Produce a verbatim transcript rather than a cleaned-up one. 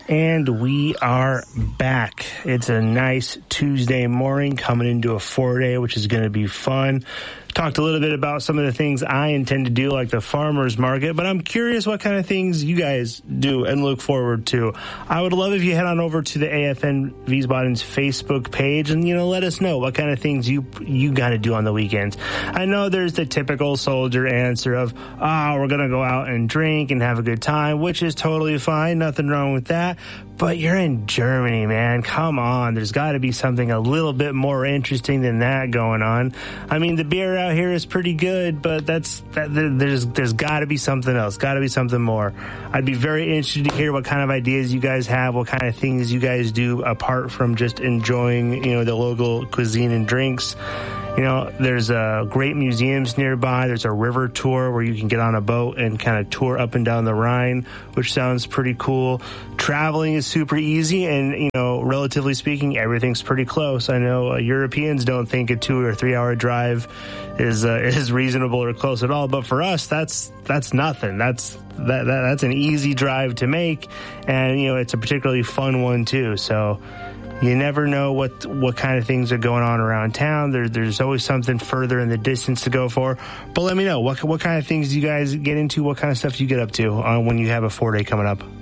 And we are back. It's a nice Tuesday morning coming into a four-day, which is going to be fun. Talked a little bit about some of the things I intend to do, like the farmer's market, but I'm curious what kind of things you guys do and look forward to. I would love if you head on over to the A F N Wiesbaden's Facebook page and, you know, let us know what kind of things you you got to do on the weekends. I know there's the typical soldier answer of, oh, we're going to go out and drink and have a good time, which is totally fine. Nothing wrong with that. But you're in Germany, man. Come on. There's got to be something a little bit more interesting than that going on. I mean, the beer out here is pretty good, but that's that, there's there's got to be something else. Got to be something more. I'd be very interested to hear what kind of ideas you guys have, what kind of things you guys do apart from just enjoying, you know, the local cuisine and drinks. You know, there's uh, great museums nearby. There's a river tour where you can get on a boat and kind of tour up and down the Rhine, which sounds pretty cool. Traveling is super easy, and, you know, relatively speaking, everything's pretty close. I know uh, Europeans don't think a two or three hour drive is uh, is reasonable or close at all, but for us, that's that's nothing. That's that, that that's an easy drive to make, and, you know, it's a particularly fun one too. So you never know what what kind of things are going on around town. There, there's always something further in the distance to go for. But let me know, what what kind of things do you guys get into? What kind of stuff do you get up to uh, when you have a four-day coming up?